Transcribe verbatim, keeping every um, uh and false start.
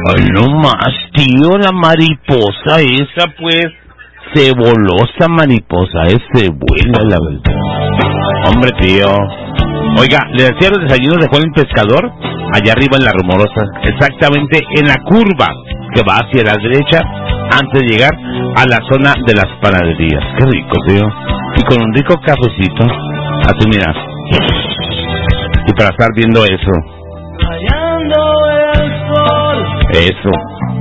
Ay, no más, tío, la mariposa esa, pues, se voló esa mariposa, ese vuela, la verdad. Hombre, tío. Oiga, le decía los desayunos de Juan el Pescador, allá arriba en la Rumorosa, exactamente en la curva que va hacia la derecha, antes de llegar a la zona de las panaderías. Qué rico, tío. Y con un rico cafecito, así mira. Y para estar viendo eso. Eso.